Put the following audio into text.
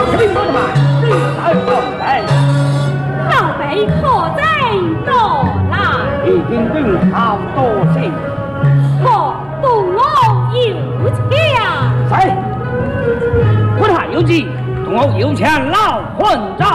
兵马慢，日来奉来。 老辈可真多来， 已经定好多谢。 我杜我有枪。 谁？我还有计，同我有枪老混账。